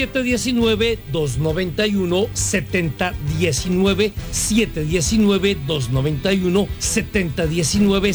719-291-7019, 719-291-7019,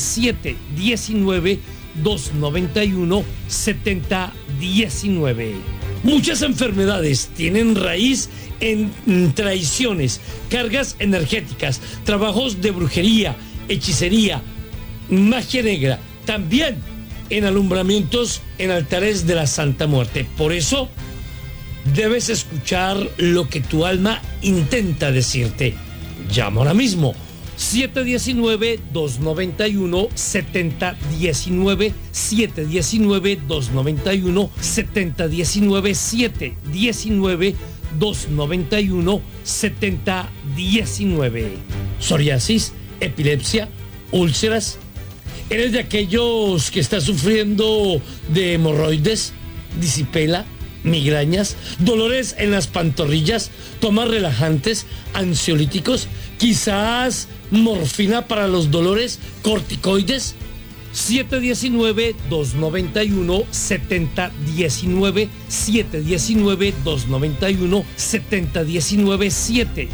719-291-7019. Muchas enfermedades tienen raíz en traiciones, cargas energéticas, trabajos de brujería, hechicería, magia negra, también en alumbramientos en altares de la Santa Muerte. Por eso debes escuchar lo que tu alma intenta decirte. Llama ahora mismo 719-291-7019, 719-291-7019, 719-291-7019. Psoriasis, epilepsia, úlceras. ¿Eres de aquellos que está sufriendo de hemorroides, disipela, migrañas, dolores en las pantorrillas, tomas relajantes, ansiolíticos, quizás morfina para los dolores, corticoides? 719-291-7019, 719-291-7019,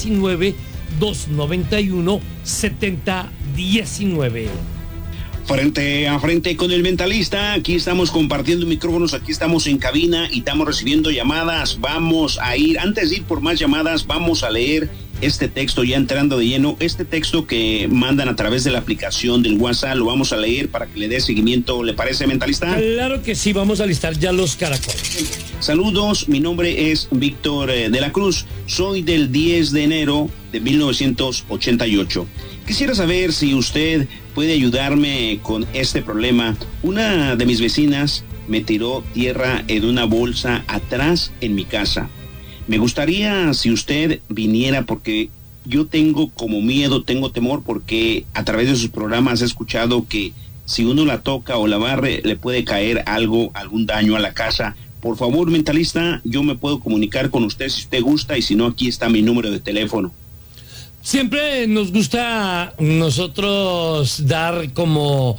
719-291-7019. Frente a frente con el mentalista, aquí estamos compartiendo micrófonos, aquí estamos en cabina y estamos recibiendo llamadas. Vamos a ir, antes de ir por más llamadas, vamos a leer este texto, ya entrando de lleno, este texto que mandan a través de la aplicación del WhatsApp, lo vamos a leer para que le dé seguimiento. ¿Le parece, mentalista? Claro que sí, vamos a listar ya los caracoles. Saludos, mi nombre es Víctor de la Cruz, soy del 10 de enero de 1988. Quisiera saber si usted puede ayudarme con este problema. Una de mis vecinas me tiró tierra en una bolsa atrás en mi casa. Me gustaría si usted viniera porque yo tengo como miedo, tengo temor porque a través de sus programas he escuchado que si uno la toca o la barre le puede caer algo, algún daño a la casa. Por favor, mentalista, yo me puedo comunicar con usted si usted gusta y si no, aquí está mi número de teléfono. Siempre nos gusta nosotros dar como,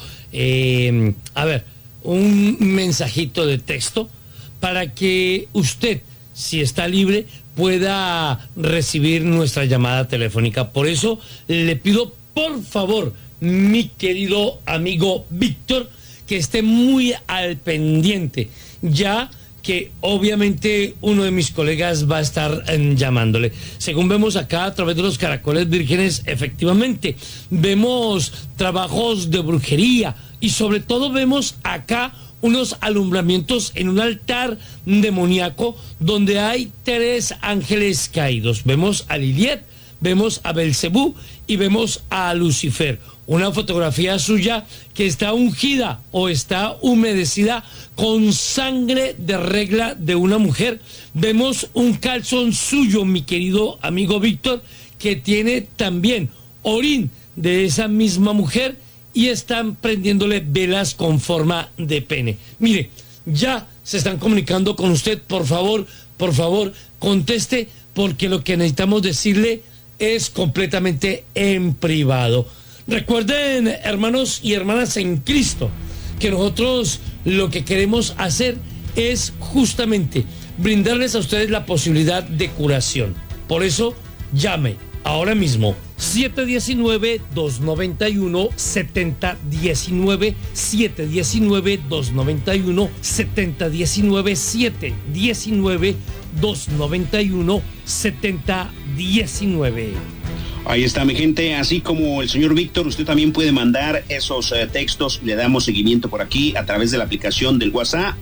un mensajito de texto para que usted, si está libre, pueda recibir nuestra llamada telefónica. Por eso le pido, por favor, mi querido amigo Víctor, que esté muy al pendiente, ya que obviamente uno de mis colegas va a estar llamándole. Según vemos acá a través de los caracoles vírgenes, efectivamente, vemos trabajos de brujería y sobre todo vemos acá unos alumbramientos en un altar demoníaco donde hay 3 ángeles caídos. Vemos a Lilith, vemos a Belcebú y vemos a Lucifer. Una fotografía suya que está ungida o está humedecida con sangre de regla de una mujer. Vemos un calzón suyo, mi querido amigo Víctor, que tiene también orín de esa misma mujer y están prendiéndole velas con forma de pene. Mire, ya se están comunicando con usted. Por favor, conteste, porque lo que necesitamos decirle es completamente en privado. Recuerden, hermanos y hermanas en Cristo, que nosotros lo que queremos hacer es justamente brindarles a ustedes la posibilidad de curación. Por eso, llame ahora mismo 719-291-7019, 719-291-7019, 719-291-7019. Ahí está, mi gente, así como el señor Víctor, usted también puede mandar esos textos y le damos seguimiento por aquí a través de la aplicación del WhatsApp.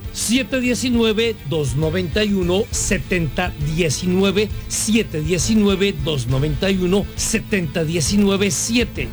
719-291-7019, 719-291-7019,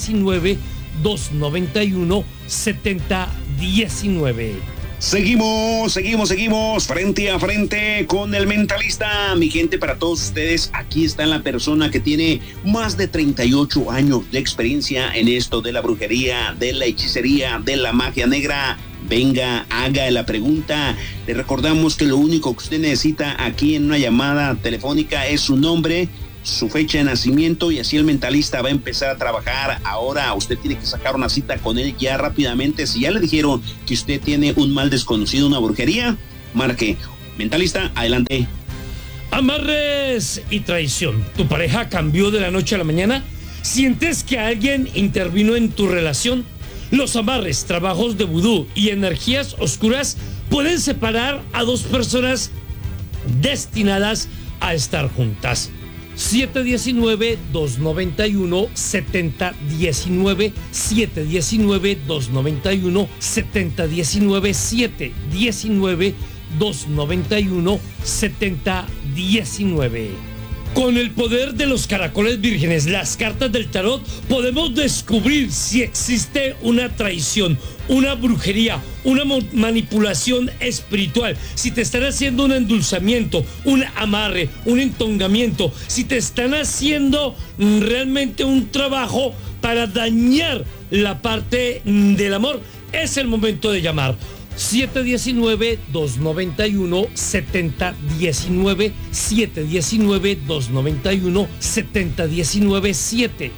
719-291-7019. Seguimos frente a frente con el mentalista. Mi gente, para todos ustedes, aquí está la persona que tiene más de 38 años de experiencia en esto de la brujería, de la hechicería, de la magia negra. Venga, haga la pregunta. Le recordamos que lo único que usted necesita aquí en una llamada telefónica es su nombre, su fecha de nacimiento, y así el mentalista va a empezar a trabajar. Ahora usted tiene que sacar una cita con él ya rápidamente. Si ya le dijeron que usted tiene un mal desconocido, una brujería, marque Mentalista, adelante. Amarres y traición. ¿Tu pareja cambió de la noche a la mañana? ¿Sientes que alguien intervino en tu relación? Los amarres, trabajos de vudú y energías oscuras pueden separar a dos personas destinadas a estar juntas. 719-291-7019, 719-291-7019, 719-291-7019. Con el poder de los caracoles vírgenes, las cartas del tarot, podemos descubrir si existe una traición, una brujería, una manipulación espiritual, si te están haciendo un endulzamiento, un amarre, un entongamiento, si te están haciendo realmente un trabajo para dañar la parte del amor. Es el momento de llamar. 719-291-7019, 719-291-7019,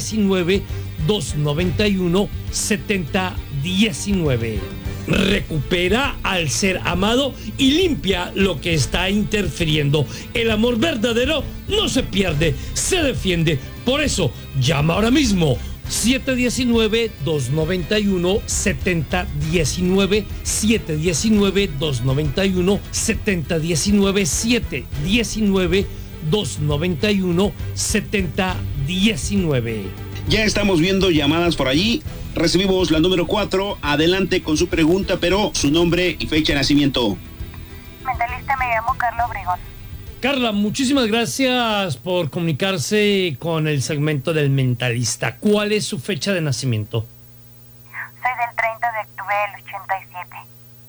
719-291-7019. Recupera al ser amado y limpia lo que está interfiriendo. El amor verdadero no se pierde, se defiende. Por eso, llama ahora mismo. 719-291-7019, 719-291-7019, 719-291-7019. Ya estamos viendo llamadas por allí. Recibimos la número 4. Adelante con su pregunta, pero su nombre y fecha de nacimiento. Mentalista, me llamo Carla Obregón. Carla, muchísimas gracias por comunicarse con el segmento del Mentalista. ¿Cuál es su fecha de nacimiento? Soy del 30 de octubre del 87.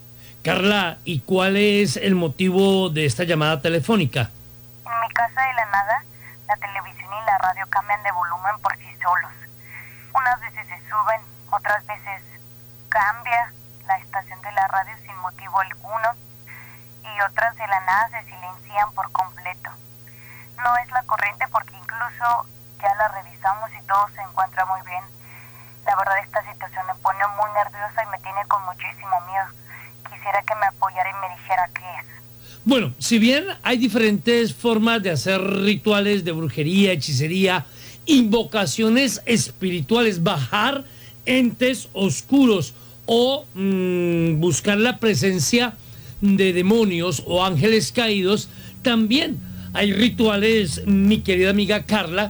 Carla, ¿y cuál es el motivo de esta llamada telefónica? En mi casa de la nada, la televisión y la radio cambian de volumen por sí solos. Unas veces se suben, otras veces cambia la estación de la radio sin motivo alguno, y otras de la nada se silencian por completo. No es la corriente porque incluso ya la revisamos y todo se encuentra muy bien. La verdad, esta situación me pone muy nerviosa y me tiene con muchísimo miedo. Quisiera que me apoyara y me dijera qué es. Bueno, si bien hay diferentes formas de hacer rituales de brujería, hechicería, invocaciones espirituales, bajar entes oscuros o buscar la presencia de demonios o ángeles caídos, también hay rituales, mi querida amiga Carla,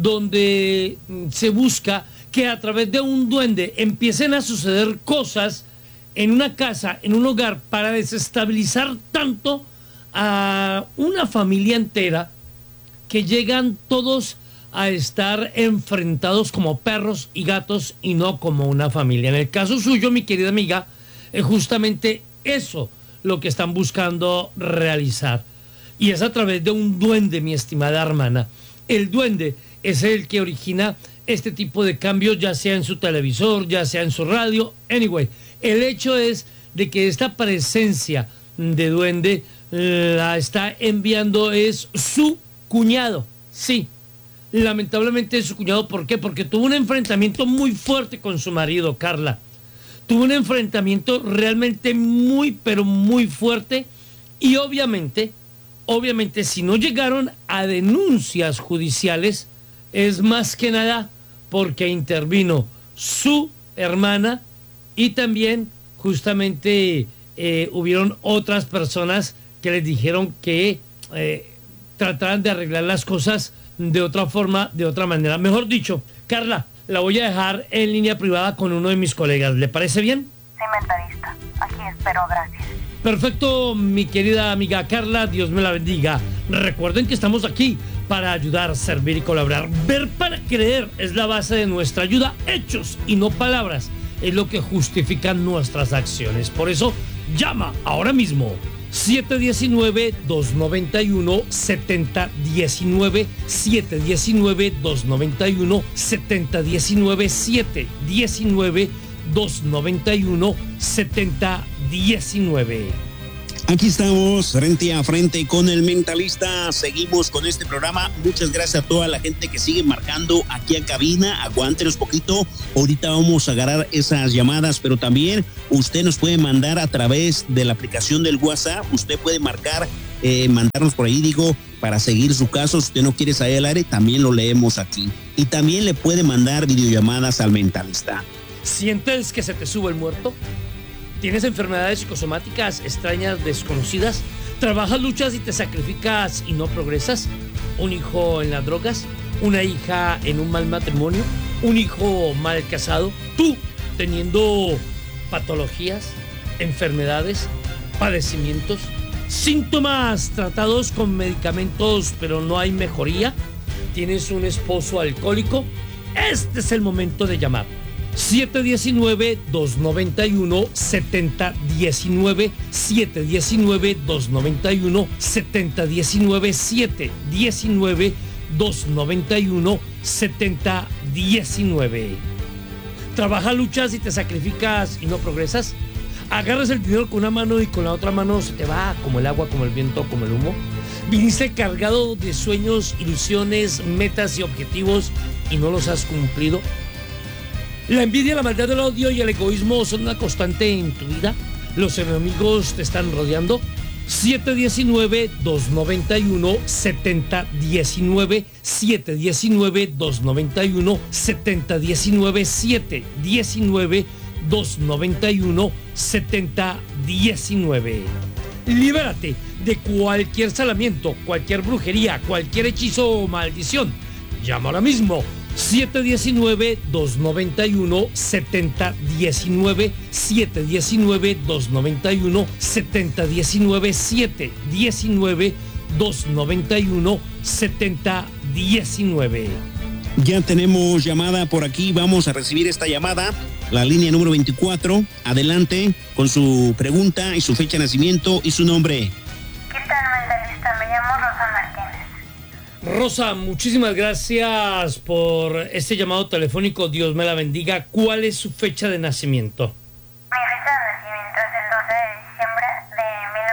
donde se busca que a través de un duende empiecen a suceder cosas en una casa, en un hogar, para desestabilizar tanto a una familia entera que llegan todos a estar enfrentados como perros y gatos y no como una familia. En el caso suyo, mi querida amiga, es justamente eso lo que están buscando realizar. Y es a través de un duende, mi estimada hermana. El duende es el que origina este tipo de cambios, ya sea en su televisor, ya sea en su radio. Anyway, el hecho es de que esta presencia de duende la está enviando es su cuñado. Sí, lamentablemente es su cuñado. ¿Por qué? Porque tuvo un enfrentamiento muy fuerte con su marido, Carla. Tuvo un enfrentamiento realmente muy, pero muy fuerte. Y obviamente, si no llegaron a denuncias judiciales, es más que nada porque intervino su hermana y también justamente hubieron otras personas que les dijeron que trataran de arreglar las cosas de otra forma, de otra manera. Mejor dicho, Carla, la voy a dejar en línea privada con uno de mis colegas. ¿Le parece bien? Sí, mentalista. Aquí espero, gracias. Perfecto, mi querida amiga Carla, Dios me la bendiga. Recuerden que estamos aquí para ayudar, servir y colaborar. Ver para creer es la base de nuestra ayuda. Hechos y no palabras es lo que justifican nuestras acciones. Por eso, llama ahora mismo. 719-291-7019, 719-291-7019, 719-291-7019. Aquí estamos frente a frente con el mentalista. Seguimos con este programa. Muchas gracias a toda la gente que sigue marcando aquí a cabina. Aguántenos poquito. Ahorita vamos a agarrar esas llamadas, pero también usted nos puede mandar a través de la aplicación del WhatsApp. Usted puede marcar, mandarnos por ahí, para seguir su caso. Si usted no quiere salir al aire, también lo leemos aquí. Y también le puede mandar videollamadas al mentalista. ¿Sientes que se te sube el muerto? ¿Tienes enfermedades psicosomáticas extrañas, desconocidas? ¿Trabajas, luchas y te sacrificas y no progresas? ¿Un hijo en las drogas? ¿Una hija en un mal matrimonio? ¿Un hijo mal casado? ¿Tú teniendo patologías, enfermedades, padecimientos, síntomas tratados con medicamentos pero no hay mejoría? ¿Tienes un esposo alcohólico? Este es el momento de llamar. 719-291-7019, 719-291-7019, 719-291-7019. ¿Trabajas, luchas y te sacrificas y no progresas? ¿Agarras el dinero con una mano y con la otra mano se te va como el agua, como el viento, como el humo? ¿Viniste cargado de sueños, ilusiones, metas y objetivos y no los has cumplido? La envidia, la maldad, el odio y el egoísmo son una constante en tu vida. Los enemigos te están rodeando. 719-291-7019, 719-291-7019, 719-291-7019. Libérate de cualquier salamiento, cualquier brujería, cualquier hechizo o maldición. Llama ahora mismo. 719-291-7019, 719-291-7019, 719-291-7019. Ya tenemos llamada por aquí, vamos a recibir esta llamada, la línea número 24. Adelante con su pregunta y su fecha de nacimiento y su nombre. ¿Qué tal, mentalista? Me llamo Rosa Martínez. Rosa, muchísimas gracias por este llamado telefónico. Dios me la bendiga. ¿Cuál es su fecha de nacimiento? Mi fecha de nacimiento es el 12 de diciembre de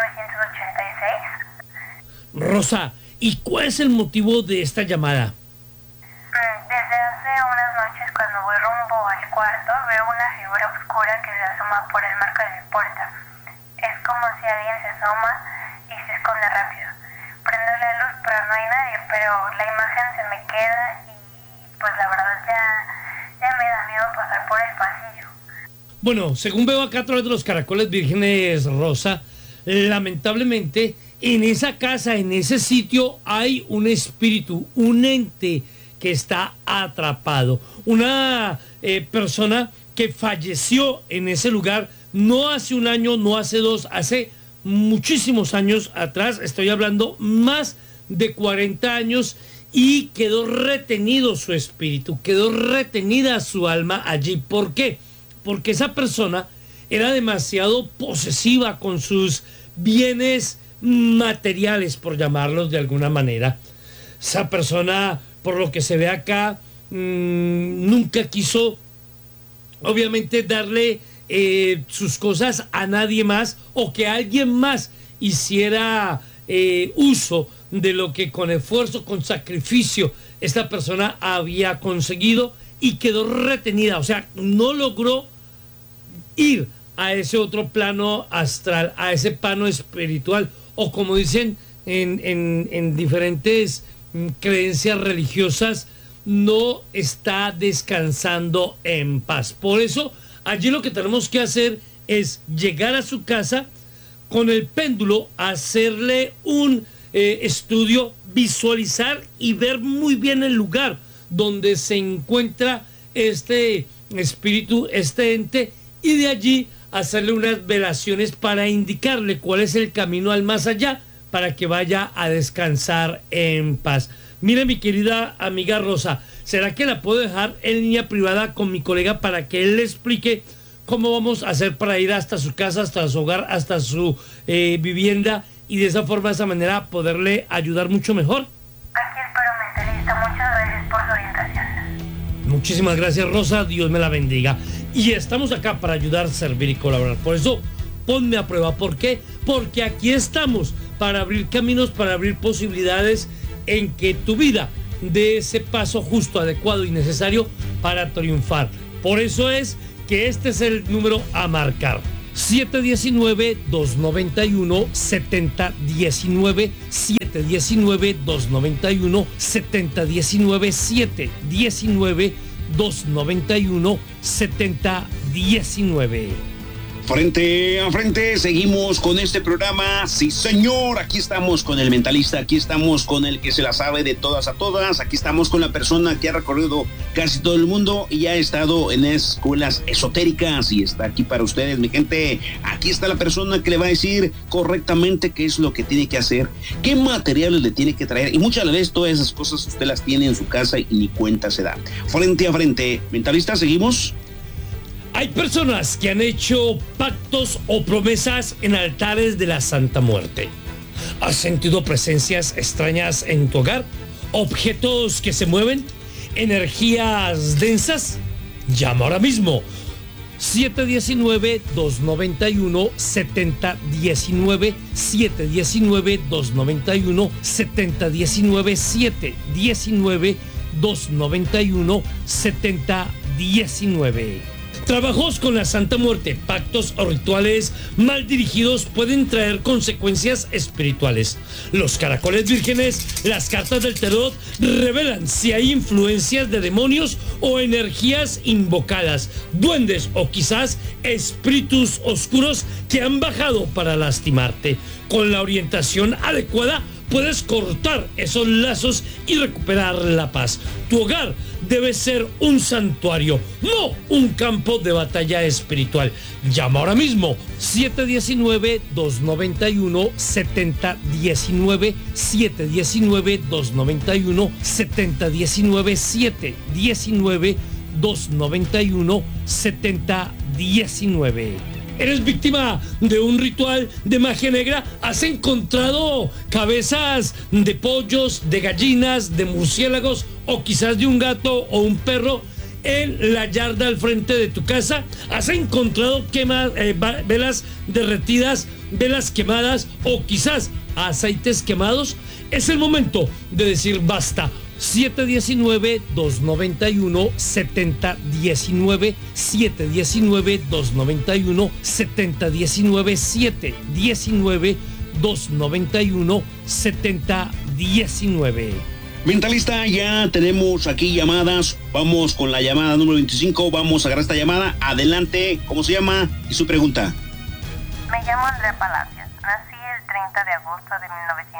1986. Rosa, ¿y cuál es el motivo de esta llamada? Desde hace unas noches, cuando voy rumbo al cuarto, veo una figura oscura que se asoma por el marco de mi puerta. Es como si alguien se asoma y se esconde rápido. Prendo la luz, pero no hay nadie, pero la imagen se me queda y pues la verdad ya me da miedo pasar por el pasillo. Bueno, según veo acá a través de los caracoles vírgenes, Rosa, lamentablemente en esa casa, en ese sitio hay un espíritu, un ente que está atrapado, una persona que falleció en ese lugar no hace un año, no hace dos, hace muchísimos años atrás. Estoy hablando más de 40 años, y quedó retenido su espíritu, quedó retenida su alma allí. ¿Por qué? Porque esa persona era demasiado posesiva con sus bienes materiales, por llamarlos de alguna manera. Esa persona, por lo que se ve acá, nunca quiso obviamente darle sus cosas a nadie más, o que alguien más hiciera uso de lo que con esfuerzo, con sacrificio, esta persona había conseguido, y quedó retenida. O sea, no logró ir a ese otro plano astral, a ese plano espiritual, o como dicen en diferentes creencias religiosas, no está descansando en paz. Por eso allí lo que tenemos que hacer es llegar a su casa con el péndulo, hacerle un estudio, visualizar y ver muy bien el lugar donde se encuentra este espíritu, este ente, y de allí hacerle unas velaciones para indicarle cuál es el camino al más allá, para que vaya a descansar en paz. Mire, mi querida amiga Rosa, ¿será que la puedo dejar en línea privada con mi colega para que él le explique cómo vamos a hacer para ir hasta su casa, hasta su hogar, hasta su vivienda, y de esa forma, de esa manera, poderle ayudar mucho mejor? Aquí espero, mentalista. Muchas gracias por su orientación. Muchísimas gracias, Rosa. Dios me la bendiga. Y estamos acá para ayudar, servir y colaborar. Por eso, ponme a prueba. ¿Por qué? Porque aquí estamos para abrir caminos, para abrir posibilidades en que tu vida dé ese paso justo, adecuado y necesario para triunfar. Por eso es que este es el número a marcar. 719-291-7019, 719-291-7019, 719-291-7019. Frente a frente, seguimos con este programa. Sí, señor, aquí estamos con el mentalista, aquí estamos con el que se la sabe de todas a todas, aquí estamos con la persona que ha recorrido casi todo el mundo y ha estado en escuelas esotéricas y está aquí para ustedes, mi gente. Aquí está la persona que le va a decir correctamente qué es lo que tiene que hacer, qué materiales le tiene que traer y muchas veces todas esas cosas usted las tiene en su casa y ni cuenta se da. Frente a frente, mentalista, seguimos. Hay personas que han hecho pactos o promesas en altares de la Santa Muerte. ¿Has sentido presencias extrañas en tu hogar? ¿Objetos que se mueven? ¿Energías densas? Llama ahora mismo. 719-291-7019, 719-291-7019, 719-291-7019. Trabajos con la Santa Muerte, pactos o rituales mal dirigidos pueden traer consecuencias espirituales. Los caracoles vírgenes, las cartas del tarot revelan si hay influencias de demonios o energías invocadas, duendes o quizás espíritus oscuros que han bajado para lastimarte. Con la orientación adecuada puedes cortar esos lazos y recuperar la paz. Tu hogar debe ser un santuario, no un campo de batalla espiritual. Llama ahora mismo 719-291-7019, 719-291-7019, 719-291-7019. ¿Eres víctima de un ritual de magia negra? ¿Has encontrado cabezas de pollos, de gallinas, de murciélagos o quizás de un gato o un perro en la yarda al frente de tu casa? ¿Has encontrado velas derretidas, velas quemadas o quizás aceites quemados? Es el momento de decir basta. 719-291-7019, 719-291-7019, 719-291-7019. Mentalista, ya tenemos aquí llamadas. Vamos con la llamada número 25. Vamos a agarrar esta llamada. Adelante, ¿cómo se llama? Y su pregunta. Me llamo Andrea Palacios. Nací el 30 de agosto de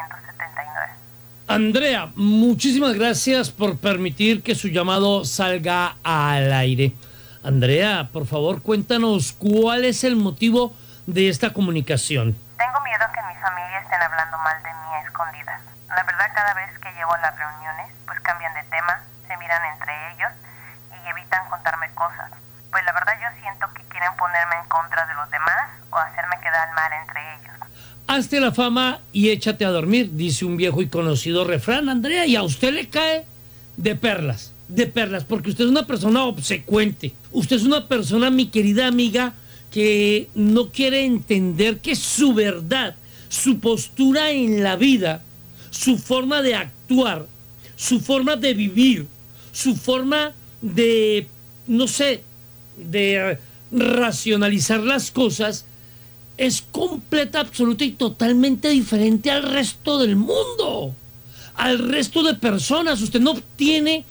1979. Andrea, muchísimas gracias por permitir que su llamado salga al aire. Andrea, por favor, cuéntanos cuál es el motivo de esta comunicación. Tengo miedo que mi familia estén hablando mal de mí a escondidas. La verdad, cada vez que llevo a las reuniones, pues cambian de tema, se miran entre ellos y evitan contarme cosas. Pues la verdad yo siento que quieren ponerme en contra de los demás o hacerme quedar mal entre ellos. Hazte la fama y échate a dormir, dice un viejo y conocido refrán, Andrea, y a usted le cae de perlas, porque usted es una persona obsecuente. Usted es una persona, mi querida amiga, que no quiere entender que su verdad, su postura en la vida, su forma de actuar, su forma de vivir, su forma de, no sé, de racionalizar las cosas, es completa, absoluta y totalmente diferente al resto del mundo, al resto de personas. Usted no tiene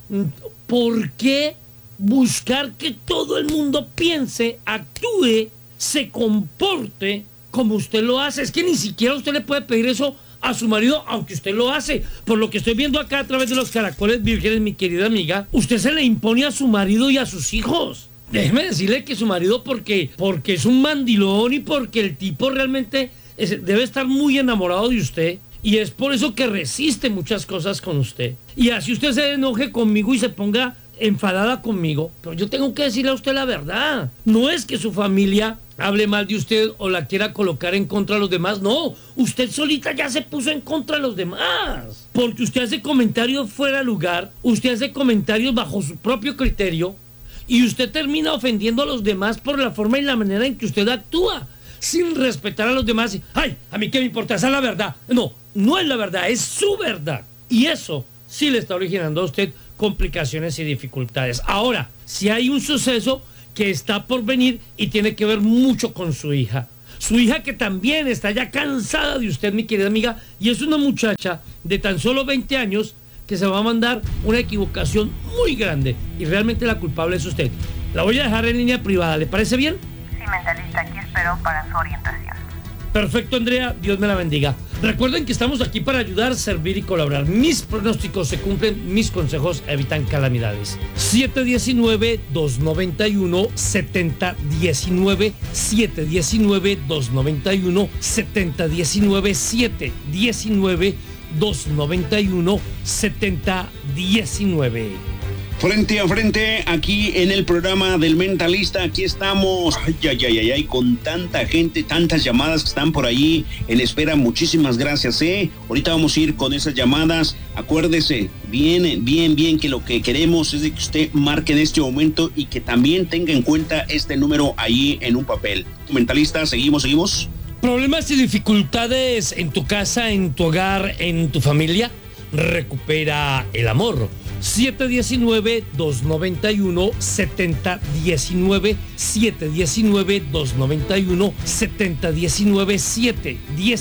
por qué buscar que todo el mundo piense, actúe, se comporte como usted lo hace. Es que ni siquiera usted le puede pedir eso a su marido, aunque usted lo hace. Por lo que estoy viendo acá a través de los caracoles vírgenes, mi querida amiga, usted se le impone a su marido y a sus hijos. Déjeme decirle que su marido, porque es un mandilón y porque el tipo realmente debe estar muy enamorado de usted, y es por eso que resiste muchas cosas con usted. Y así usted se enoje conmigo y se ponga enfadada conmigo, pero yo tengo que decirle a usted la verdad. No es que su familia hable mal de usted o la quiera colocar en contra de los demás, no, usted solita ya se puso en contra de los demás, porque usted hace comentarios fuera de lugar, usted hace comentarios bajo su propio criterio, y usted termina ofendiendo a los demás por la forma y la manera en que usted actúa. sin respetar a los demás. Y, ay, a mí qué me importa, esa es la verdad. No, no es la verdad, es su verdad. Y eso sí le está originando a usted complicaciones y dificultades. Ahora, si hay un suceso que está por venir y tiene que ver mucho con su hija. Su hija que también está ya cansada de usted, mi querida amiga, y es una muchacha de tan solo 20 años que se va a mandar una equivocación muy grande y realmente la culpable es usted. La voy a dejar en línea privada, ¿le parece bien? Sí, mentalista, aquí espero para su orientación. Perfecto, Andrea, Dios me la bendiga. Recuerden que estamos aquí para ayudar, servir y colaborar. Mis pronósticos se cumplen, mis consejos evitan calamidades. 719-291-7019, 719-291-7019, 719-291-7019. Frente a frente, aquí en el programa del Mentalista, aquí estamos, ay, con tanta gente, tantas llamadas que están por allí en espera, muchísimas gracias, ahorita vamos a ir con esas llamadas, acuérdese, bien, que lo que queremos es de que usted marque en este momento y que también tenga en cuenta este número ahí en un papel. Mentalista, seguimos. ¿Problemas y dificultades en tu casa, en tu hogar, en tu familia? Recupera el amor. 719-291-7019, 719-291-7019,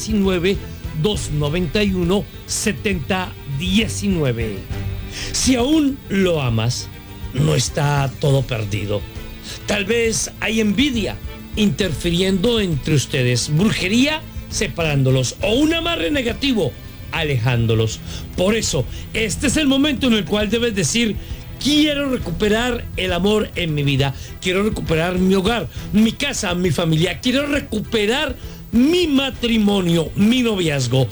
719-291-7019. Si aún lo amas, no está todo perdido. Tal vez hay envidia interfiriendo entre ustedes, brujería separándolos o un amarre negativo alejándolos. Por eso, este es el momento en el cual debes decir: quiero recuperar el amor en mi vida, quiero recuperar mi hogar, mi casa, mi familia, quiero recuperar mi matrimonio, mi noviazgo.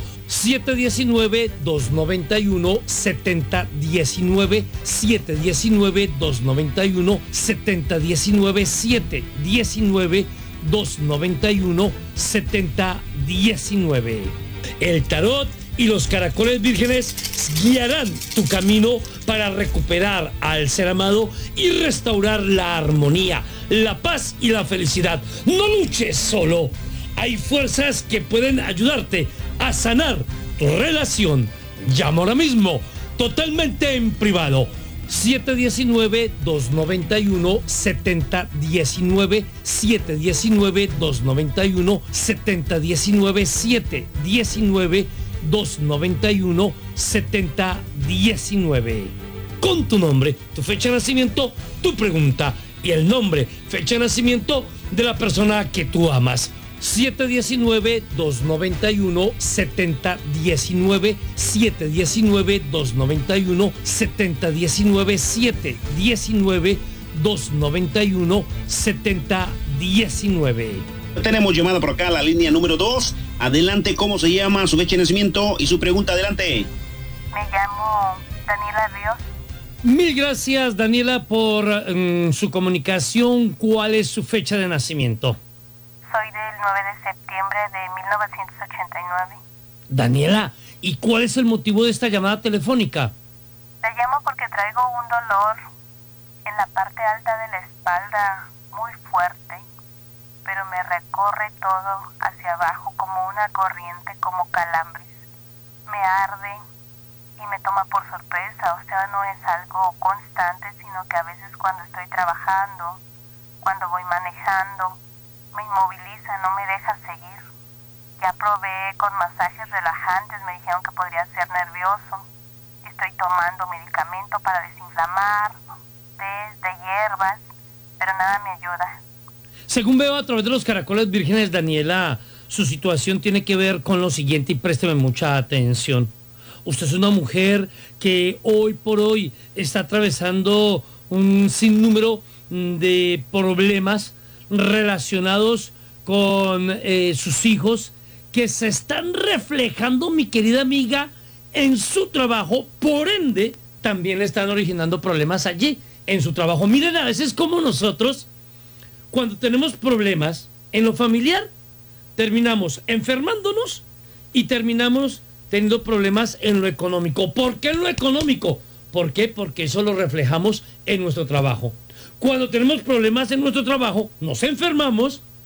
719-291-7019, 719-291-7019, 719-291-7019. El tarot y los caracoles vírgenes guiarán tu camino para recuperar al ser amado y restaurar la armonía, la paz y la felicidad. No luches solo. Hay fuerzas que pueden ayudarte a sanar tu relación. Llama ahora mismo, totalmente en privado. 719-291-7019, 719-291-7019, 719-291-7019. Con tu nombre, tu fecha de nacimiento, tu pregunta y el nombre, fecha de nacimiento de la persona que tú amas. 719-291-7019, 719-291-7019, 719-291-7019. Tenemos llamada por acá, la línea número 2. Adelante, ¿cómo se llama, su fecha de nacimiento y su pregunta? Adelante. Me llamo Daniela Ríos. Mil gracias, Daniela, por su comunicación. ¿Cuál es su fecha de nacimiento? Soy del 9 de septiembre de 1989. Daniela, ¿y cuál es el motivo de esta llamada telefónica? Le llamo porque traigo un dolor en la parte alta de la espalda muy fuerte, pero me recorre todo hacia abajo como una corriente, como calambres. Me arde y me toma por sorpresa, o sea, no es algo constante, sino que a veces cuando estoy trabajando, cuando voy manejando, me inmoviliza, no me deja seguir. Ya probé con masajes relajantes, me dijeron que podría ser nervioso. Estoy tomando medicamento para desinflamar, tés de hierbas, pero nada me ayuda. Según veo a través de los caracoles vírgenes, Daniela, su situación tiene que ver con lo siguiente y présteme mucha atención. Usted es una mujer que hoy por hoy está atravesando un sinnúmero de problemas relacionados con sus hijos que se están reflejando, mi querida amiga, en su trabajo. Por ende, también le están originando problemas allí, en su trabajo. Miren, a veces como nosotros, cuando tenemos problemas en lo familiar, terminamos enfermándonos y terminamos teniendo problemas en lo económico. ¿Por qué en lo económico? ¿Por qué? Porque eso lo reflejamos en nuestro trabajo. Cuando tenemos problemas en nuestro trabajo, nos enfermamos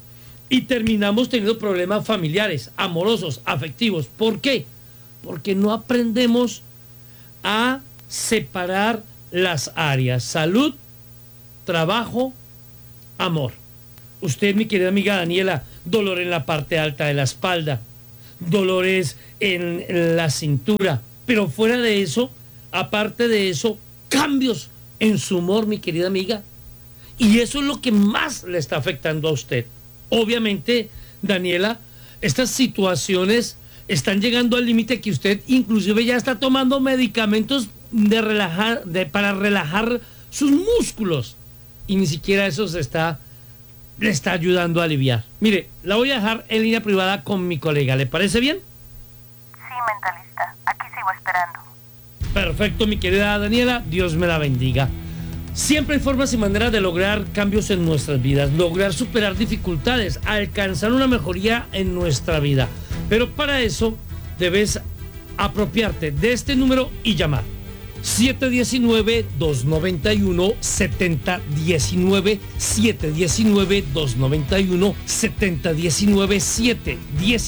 y terminamos teniendo problemas familiares, amorosos, afectivos. ¿Por qué? Porque no aprendemos a separar las áreas: salud, trabajo, amor. Usted, mi querida amiga Daniela, dolor en la parte alta de la espalda, dolores en la cintura, pero fuera de eso, aparte de eso, cambios en su humor, mi querida amiga, y eso es lo que más le está afectando a usted. Obviamente, Daniela, estas situaciones están llegando al límite que usted inclusive ya está tomando medicamentos para relajar sus músculos, y ni siquiera eso le está ayudando a aliviar. Mire, la voy a dejar en línea privada con mi colega, ¿le parece bien? Sí, mentalista, aquí sigo esperando. Perfecto, mi querida Daniela, Dios me la bendiga. Siempre hay formas y maneras de lograr cambios en nuestras vidas, lograr superar dificultades, alcanzar una mejoría en nuestra vida. Pero para eso debes apropiarte de este número y llamar. 719-291-7019, 719-291-7019,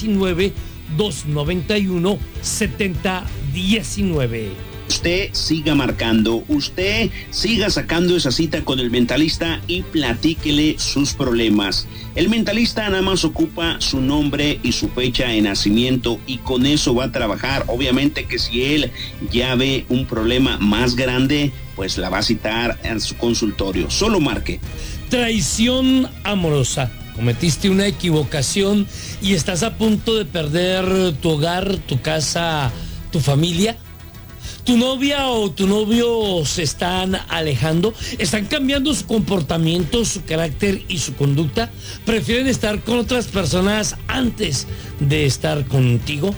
719-291-7019. Usted siga marcando, usted siga sacando esa cita con el mentalista y platíquele sus problemas. El mentalista nada más ocupa su nombre y su fecha de nacimiento y con eso va a trabajar. Obviamente que si él ya ve un problema más grande, pues la va a citar en su consultorio. Solo marque. Traición amorosa. Cometiste una equivocación y estás a punto de perder tu hogar, tu casa, tu familia. Tu novia o tu novio se están alejando, están cambiando su comportamiento, su carácter y su conducta, prefieren estar con otras personas antes de estar contigo.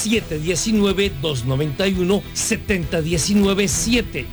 719-291-7019,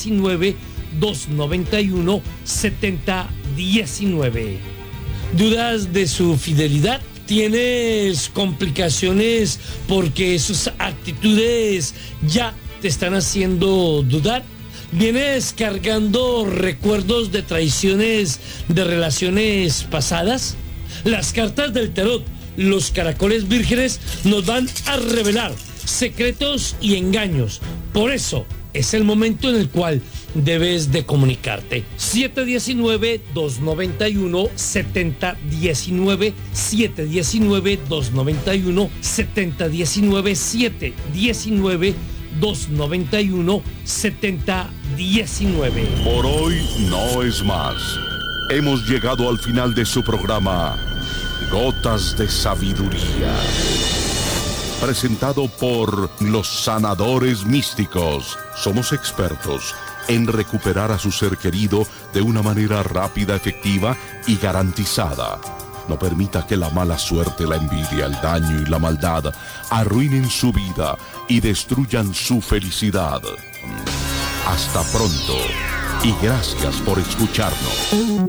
719-291-7019. ¿Dudas de su fidelidad? ¿Tienes complicaciones porque sus actitudes ya te están haciendo dudar? ¿Vienes cargando recuerdos de traiciones de relaciones pasadas? Las cartas del tarot, los caracoles vírgenes, nos van a revelar secretos y engaños. Por eso es el momento en el cual debes de comunicarte. 719-291-7019, 719-291-7019, 719-291-7019. Por hoy no es más. Hemos llegado al final de su programa Gotas de Sabiduría, presentado por los sanadores místicos. Somos expertos en recuperar a su ser querido de una manera rápida, efectiva y garantizada. No permita que la mala suerte, la envidia, el daño y la maldad arruinen su vida y destruyan su felicidad. Hasta pronto y gracias por escucharnos.